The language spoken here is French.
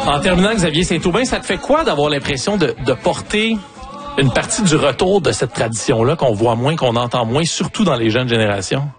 En terminant, Xavier Saint-Aubin, ça te fait quoi d'avoir l'impression de porter une partie du retour de cette tradition-là qu'on voit moins, qu'on entend moins, surtout dans les jeunes générations?